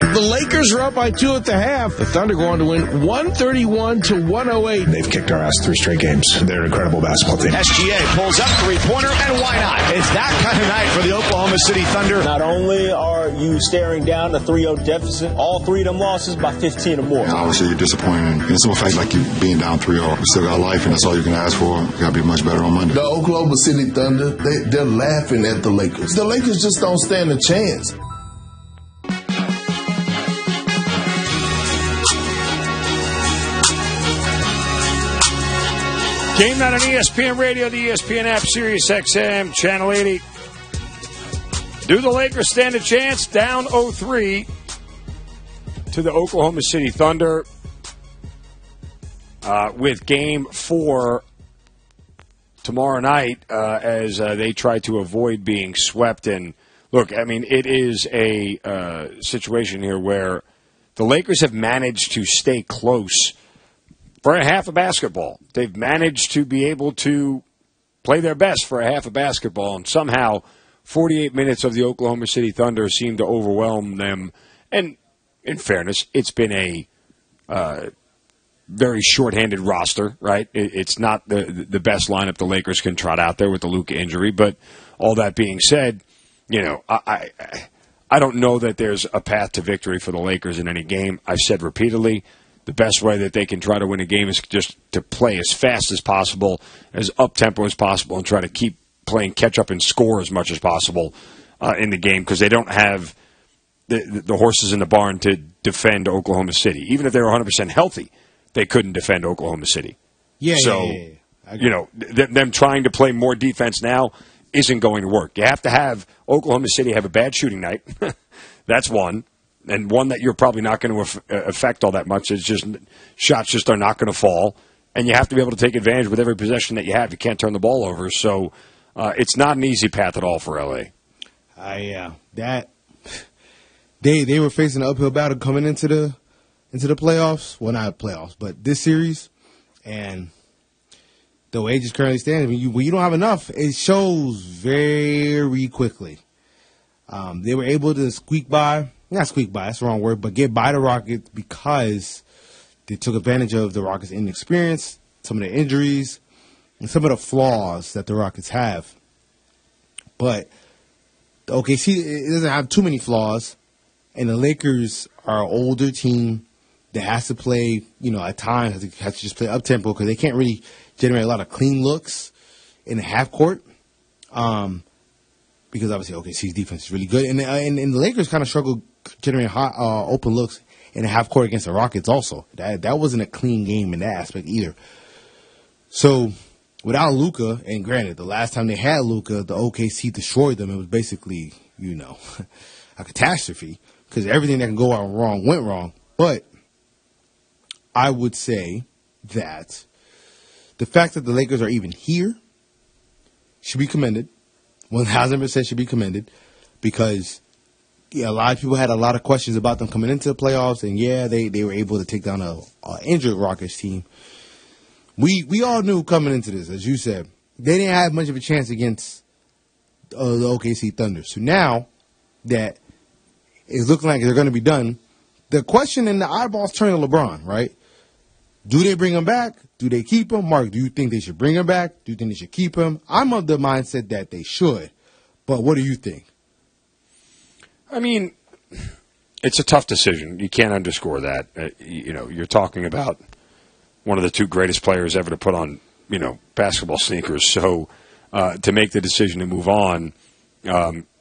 The Lakers are up by 2 at the half. The Thunder go on to win 131-108. They've kicked our ass 3 straight games. They're an incredible basketball team. SGA pulls up three-pointer, and why not? It's that kind of night for the Oklahoma City Thunder. Not only are you staring down a 3-0 deficit, all 3 of them losses by 15 or more. And obviously, you're disappointed. And it's no fact like you being down 3-0. We still got life, and that's all you can ask for. You got to be much better on Monday. The Oklahoma City Thunder, they're laughing at the Lakers. The Lakers just don't stand a chance. Game night on ESPN Radio, the ESPN app, Sirius XM, Channel 80. Do the Lakers stand a chance? Down 0-3 to the Oklahoma City Thunder with Game 4 tomorrow night as they try to avoid being swept. And look, I mean, it is a situation here where the Lakers have managed to stay close for a half of basketball. They've managed to be able to play their best for a half of basketball, and somehow 48 minutes of the Oklahoma City Thunder seem to overwhelm them. And in fairness, it's been a very shorthanded roster, right? It's not the best lineup the Lakers can trot out there with the Luka injury. But all that being said, you know, I don't know that there's a path to victory for the Lakers in any game. I've said repeatedly, the best way that they can try to win a game is just to play as fast as possible, as up-tempo as possible, and try to keep playing catch-up and score as much as possible in the game, because they don't have the horses in the barn to defend Oklahoma City. Even if they were 100% healthy, they couldn't defend Oklahoma City. Yeah. You know, them trying to play more defense now isn't going to work. You have to have Oklahoma City have a bad shooting night. That's one. And one that you're probably not going to affect all that much. It's just shots just are not going to fall. And you have to be able to take advantage with every possession that you have. You can't turn the ball over. So it's not an easy path at all for L.A. They were facing an uphill battle coming into the playoffs. Well, not playoffs, but this series. And the way it just currently stands, when you don't have enough, it shows very quickly. They were able to squeak by. Not squeak by, that's the wrong word, but get by the Rockets because they took advantage of the Rockets' inexperience, some of the injuries, and some of the flaws that the Rockets have. But the OKC, it doesn't have too many flaws, and the Lakers are an older team that has to play, you know, at times has to just play up-tempo because they can't really generate a lot of clean looks in the half court. Because obviously OKC's defense is really good. And the Lakers kind of struggled generating hot, open looks in the half court against the Rockets also. That wasn't a clean game in that aspect either. So without Luka, and granted, the last time they had Luka, the OKC destroyed them. It was basically, you know, a catastrophe because everything that can go out wrong went wrong. But I would say that the fact that the Lakers are even here should be commended. 1,000% should be commended because a lot of people had a lot of questions about them coming into the playoffs, and they were able to take down a injured Rockets team. We all knew coming into this, as you said, they didn't have much of a chance against the OKC Thunder. So now that it's looking like they're going to be done, the question and the eyeballs turn to LeBron, right? Do they bring him back? Do they keep him? Mark, do you think they should bring him back? Do you think they should keep him? I'm of the mindset that they should. But what do you think? I mean, it's a tough decision. You can't underscore that. You know, you're talking about one of the 2 greatest players ever to put on, you know, basketball sneakers. So to make the decision to move on,